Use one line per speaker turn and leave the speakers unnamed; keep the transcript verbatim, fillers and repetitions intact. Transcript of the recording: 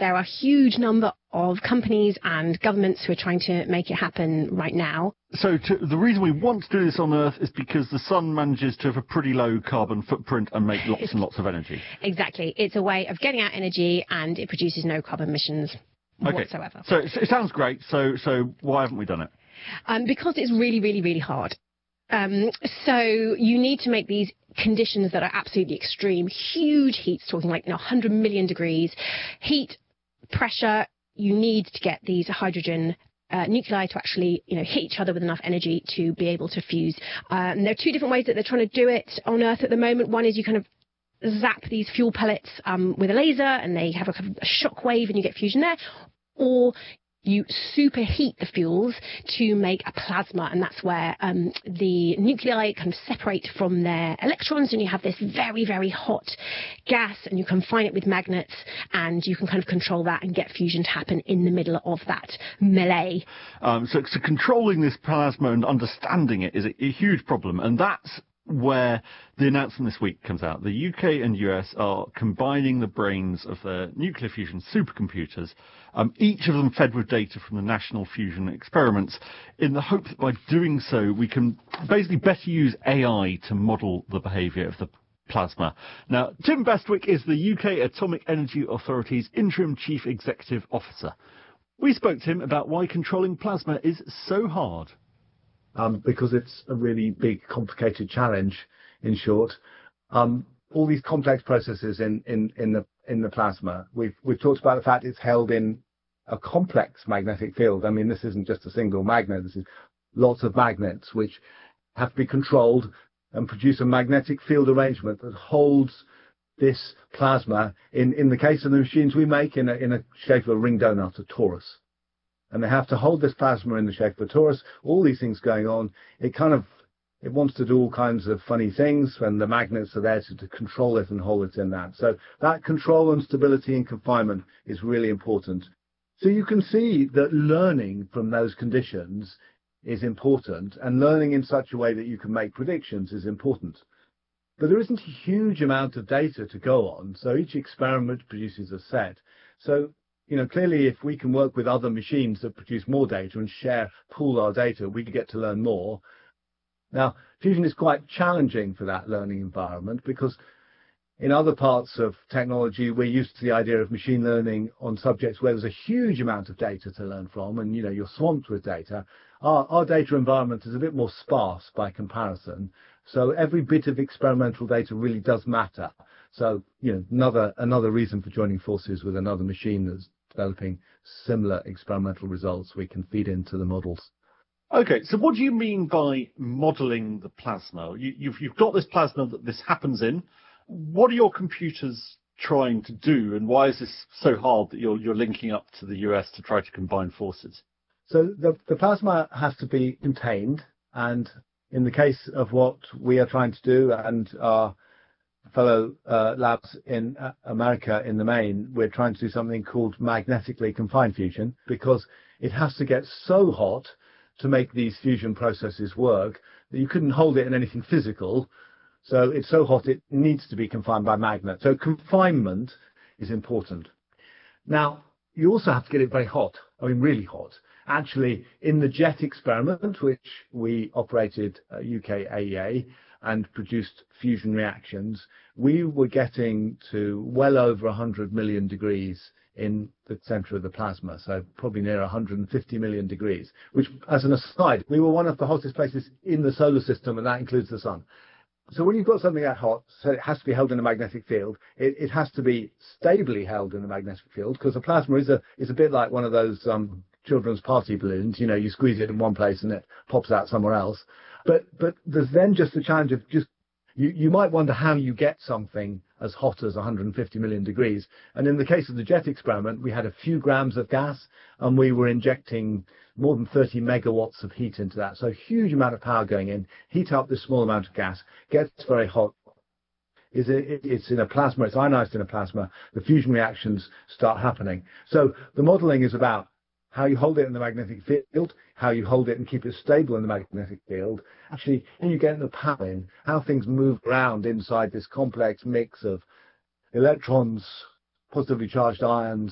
There are a huge number of companies and governments who are trying to make it happen right now.
So to, the reason we want to do this on Earth is because the sun manages to have a pretty low carbon footprint and make lots and lots of energy.
Exactly. It's a way of getting out energy, and it produces no carbon emissions
okay.
whatsoever.
So it sounds great. So, so why haven't we done it?
Um, because it's really, really, really hard. Um, so you need to make these conditions that are absolutely extreme, huge heats, talking like you know, one hundred million degrees, heat, pressure. You need to get these hydrogen uh, nuclei to actually you know, hit each other with enough energy to be able to fuse. Um, there are two different ways that they're trying to do it on Earth at the moment. One is you kind of zap these fuel pellets um, with a laser, and they have a, kind of a shock wave, and you get fusion there. Or you superheat the fuels to make a plasma, and that's where um, the nuclei kind of separate from their electrons, and you have this very, very hot gas, and you confine it with magnets, and you can kind of control that and get fusion to happen in the middle of that melee.
Um, so, so controlling this plasma and understanding it is a, a huge problem, and that's where the announcement this week comes out. The U K and U S are combining the brains of their nuclear fusion supercomputers, um, each of them fed with data from the National Fusion Experiments, in the hope that by doing so we can basically better use A I to model the behaviour of the plasma. Now, Tim Bestwick is the U K Atomic Energy Authority's Interim Chief Executive Officer. We spoke to him about why controlling plasma is so hard.
Um, because it's a really big, complicated challenge, in short. Um, all these complex processes in, in, in the in the plasma. We've we've talked about the fact it's held in a complex magnetic field. I mean, this isn't just a single magnet. This is lots of magnets which have to be controlled and produce a magnetic field arrangement that holds this plasma, in, in the case of the machines we make, in a, in a shape of a ring donut, a torus. And they have to hold this plasma in the shape of a torus, all these things going on. It kind of, it wants to do all kinds of funny things, and the magnets are there to, to control it and hold it in that. So that control and stability and confinement is really important. So you can see that learning from those conditions is important, and learning in such a way that you can make predictions is important. But there isn't a huge amount of data to go on, so each experiment produces a set. So You know, clearly, if we can work with other machines that produce more data and share, pool our data, we get to learn more. Now, fusion is quite challenging for that learning environment, because in other parts of technology, we're used to the idea of machine learning on subjects where there's a huge amount of data to learn from, and, you know, you're swamped with data. Our, our data environment is a bit more sparse by comparison. So every bit of experimental data really does matter. So, you know, another, another reason for joining forces with another machine that's developing similar experimental results we can feed into the models.
Okay, so what do you mean by modelling the plasma? You, you've, you've got this plasma that this happens in. What are your computers trying to do, and why is this so hard that you're, you're linking up to the U S to try to combine forces?
So the, the plasma has to be contained, and in the case of what we are trying to do, and our fellow uh, labs in uh, America in the main, we're trying to do something called magnetically confined fusion, because it has to get so hot to make these fusion processes work that you couldn't hold it in anything physical. So it's so hot it needs to be confined by magnet. So confinement is important. Now, you also have to get it very hot, I mean really hot. Actually, in the JET experiment, which we operated at U K A E A, and produced fusion reactions, we were getting to well over one hundred million degrees in the center of the plasma, so probably near one hundred fifty million degrees, which, as an aside, we were one of the hottest places in the solar system, and that includes the sun. So when you've got something that hot, so it has to be held in a magnetic field, it, it has to be stably held in a magnetic field, because the plasma is a, is a bit like one of those um, children's party balloons. You know, you squeeze it in one place and it pops out somewhere else. But but there's then just the challenge of just, you, you might wonder how you get something as hot as one hundred fifty million degrees. And in the case of the JET experiment, we had a few grams of gas, and we were injecting more than thirty megawatts of heat into that. So a huge amount of power going in, heat up this small amount of gas, gets very hot. Is it, it's in a plasma, it's ionized in a plasma, the fusion reactions start happening. So the modeling is about how you hold it in the magnetic field, how you hold it and keep it stable in the magnetic field. Actually, when you get the power in, how things move around inside this complex mix of electrons, positively charged ions,